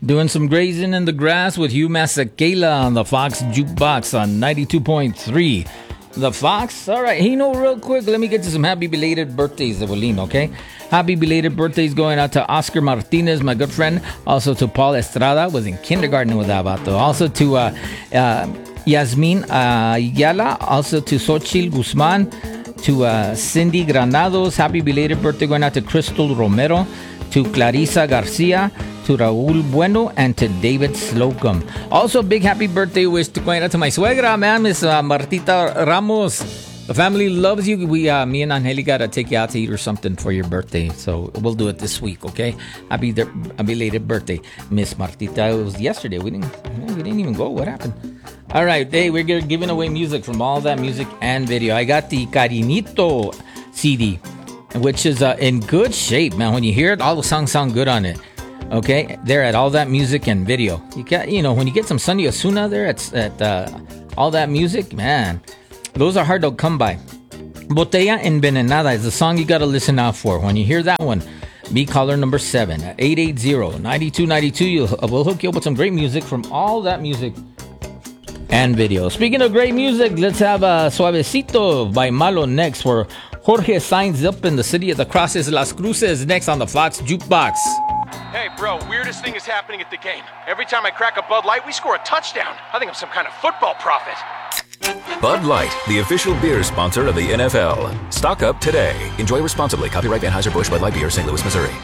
Doing some grazing in the grass with Hugh Masekela on the Fox Jukebox on 92.3. The Fox? All right. Hey, real quick, let me get to some happy belated birthdays, Evelyn, okay? Happy belated birthdays going out to Oscar Martinez, my good friend. Also to Paul Estrada, was in kindergarten with that vato. Also to Yasmin Ayala. Also to Xochitl Guzman. To Cindy Granados. Happy belated birthday going out to Crystal Romero. To Clarissa Garcia. To Raul Bueno and to David Slocum. Also, big happy birthday wish to going out to my suegra, man, Miss Martita Ramos. The family loves you. Me and Angelica gotta take you out to eat or something for your birthday. So we'll do it this week, okay? Happy belated birthday, Miss Martita. It was yesterday. We didn't even go. What happened? All right, hey, we're giving away music from All That Music and Video. I got the Cariñito CD, which is in good shape, man. When you hear it, all the songs sound good on it. Okay, they're at All That Music and Video. You got, when you get some Sunny Osuna there at All That Music, man, those are hard to come by. Botella Envenenada is the song you got to listen out for. When you hear that one, be caller number 7 at 880-9292. We'll hook you up with some great music from All That Music and Video. Speaking of great music, let's have Suavecito by Malo next, where Jorge signs up in the city of the Crosses, Las Cruces, next on the Fox Jukebox. Hey, bro, weirdest thing is happening at the game. Every time I crack a Bud Light, we score a touchdown. I think I'm some kind of football prophet. Bud Light, the official beer sponsor of the NFL. Stock up today. Enjoy responsibly. Copyright Anheuser-Busch Bud Light Beer, St. Louis, Missouri.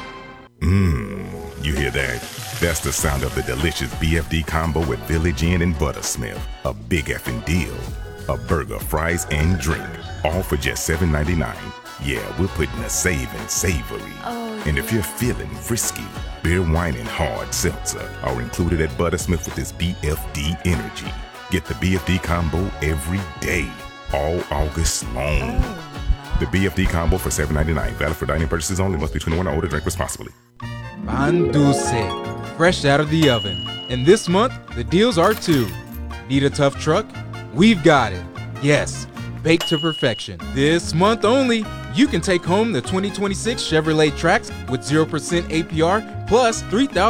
You hear that? That's the sound of the delicious BFD combo with Village Inn and Buttersmith. A big effing deal. A burger, fries, and drink. All for just $7.99. Yeah, we're putting a savory. And if you're feeling frisky, beer, wine, and hard seltzer are included at Buttersmith with this BFD energy. Get the BFD combo every day, all August long. The BFD combo for $7.99. Valid for dining purchases only. Must be 21 or older. Drink responsibly. Pan Dulce, fresh out of the oven. And this month, the deals are too. Need a tough truck? We've got it. Yes, baked to perfection. This month only, you can take home the 2026 Chevrolet Trax with 0% APR plus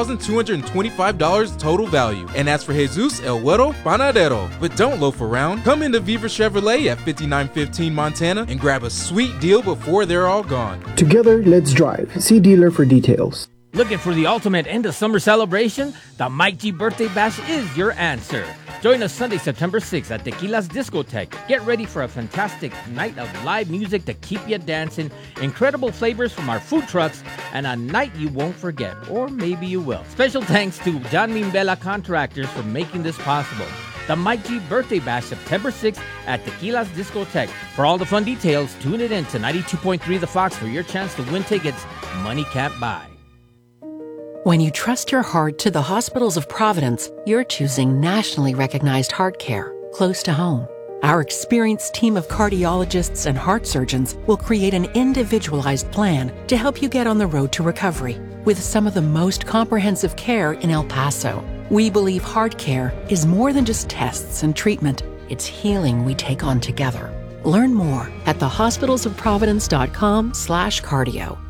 $3,225 total value. And as for Jesus El Güero Panadero. But don't loaf around. Come into Viva Chevrolet at 5915 Montana and grab a sweet deal before they're all gone. Together, let's drive. See dealer for details. Looking for the ultimate end of summer celebration? The Mike G Birthday Bash is your answer. Join us Sunday, September 6th at Tequila's Discotheque. Get ready for a fantastic night of live music to keep you dancing, incredible flavors from our food trucks, and a night you won't forget, or maybe you will. Special thanks to John Mimbella Contractors for making this possible. The Mike G Birthday Bash, September 6th at Tequila's Discotheque. For all the fun details, tune it in to 92.3 The Fox for your chance to win tickets money can't buy. When you trust your heart to the hospitals of Providence, you're choosing nationally recognized heart care close to home. Our experienced team of cardiologists and heart surgeons will create an individualized plan to help you get on the road to recovery with some of the most comprehensive care in El Paso. We believe heart care is more than just tests and treatment. It's healing we take on together. Learn more at thehospitalsofprovidence.com/cardio.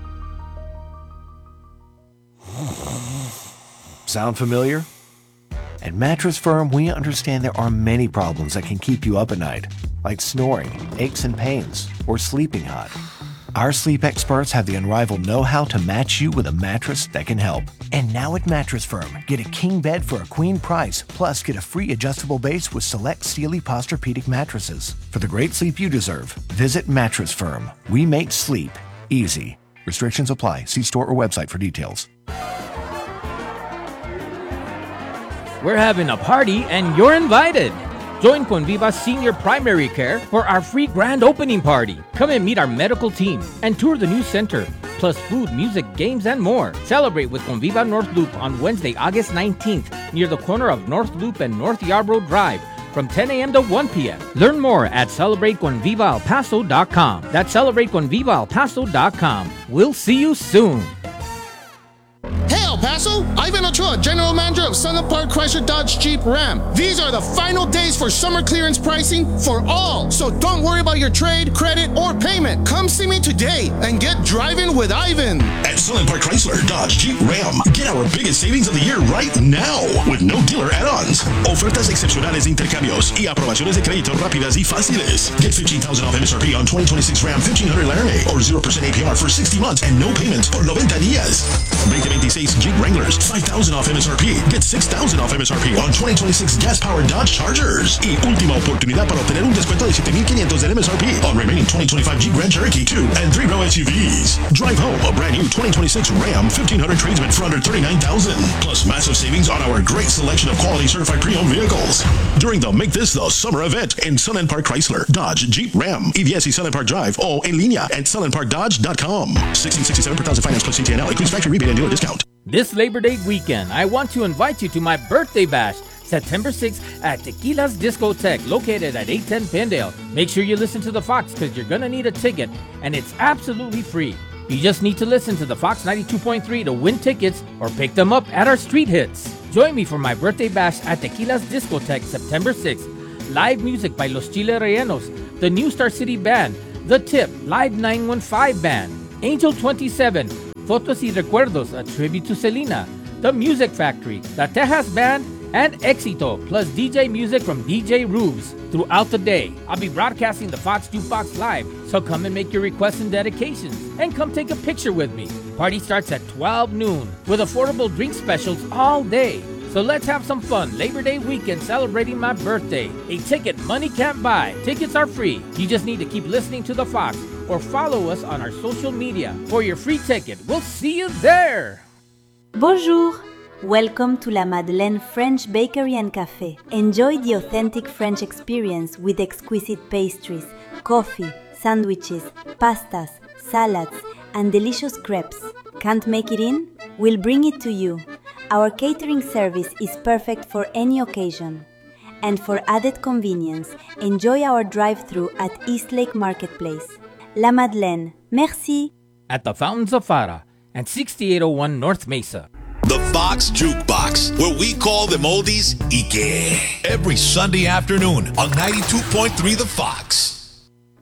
Sound familiar? At Mattress Firm, we understand there are many problems that can keep you up at night, like snoring, aches and pains, or sleeping hot. Our sleep experts have the unrivaled know-how to match you with a mattress that can help. And now at Mattress Firm, get a king bed for a queen price, plus get a free adjustable base with select Sealy Posturepedic mattresses. For the great sleep you deserve, visit Mattress Firm. We make sleep easy. Restrictions apply. See store or website for details. We're having a party and you're invited. Join Conviva Senior Primary Care for our free grand opening party. Come and meet our medical team and tour the new center, plus food, music, games, and more. Celebrate with Conviva North Loop on Wednesday, August 19th, near the corner of North Loop and North Yarborough Drive, from 10 a.m. to 1 p.m. Learn more at CelebrateConvivaElPaso.com. That's CelebrateConvivaElPaso.com. We'll see you soon. Hell, El Paso? Ivan Ochoa, General Manager of Sunland Park Chrysler Dodge Jeep Ram. These are the final days for summer clearance pricing for all. So don't worry about your trade, credit, or payment. Come see me today and get driving with Ivan. At Sunland Park Chrysler Dodge Jeep Ram, get our biggest savings of the year right now with no dealer add-ons. Ofertas excepcionales de intercambios y aprobaciones de crédito rápidas y fáciles. Get $15,000 off MSRP on 2026 Ram 1500 Laramie or 0% APR for 60 months and no payments por 90 días. 2026 Jeep Wranglers, $5,000 off MSRP. Get $6,000 off MSRP on 2026 gas-powered Dodge Chargers. Y última oportunidad para obtener un descuento de $7,500 del MSRP on remaining 2025 Jeep Grand Cherokee 2 and 3-row SUVs. Drive home a brand new 2026 Ram 1500 tradesman for under $39,000. Plus massive savings on our great selection of quality certified pre-owned vehicles. During the Make This the Summer event in Sunland Park Chrysler, Dodge, Jeep, Ram, EVS y Sunland Park Drive o en línea at sunlandparkdodge.com. $1,667 per thousand finance plus CTNL. Includes factory rebate and dealer discount. This Labor Day weekend, I want to invite you to my birthday bash, September 6th at Tequila's Discotheque, located at 810 Pendale. Make sure you listen to the Fox because you're going to need a ticket, and it's absolutely free. You just need to listen to the Fox 92.3 to win tickets or pick them up at our street hits. Join me for my birthday bash at Tequila's Discotheque, September 6th. Live music by Los Chile Rellenos, the New Star City Band, The Tip, Live 915 Band, Angel 27, Fotos y Recuerdos, a tribute to Selena, The Music Factory, The Tejas Band, and Éxito, plus DJ music from DJ Rubes throughout the day. I'll be broadcasting the Fox Jukebox live, so come and make your requests and dedications, and come take a picture with me. Party starts at 12 noon with affordable drink specials all day. So let's have some fun Labor Day weekend celebrating my birthday. A ticket money can't buy. Tickets are free. You just need to keep listening to the Fox or follow us on our social media for your free ticket. We'll see you there. Bonjour. Welcome to La Madeleine French Bakery and Café. Enjoy the authentic French experience with exquisite pastries, coffee, sandwiches, pastas, salads, and delicious crepes. Can't make it in? We'll bring it to you. Our catering service is perfect for any occasion. And for added convenience, enjoy our drive-thru at Eastlake Marketplace. La Madeleine. Merci. At the Fountains of Fara and 6801 North Mesa. The Fox Jukebox, where we call them oldies Ike. Every Sunday afternoon on 92.3 The Fox.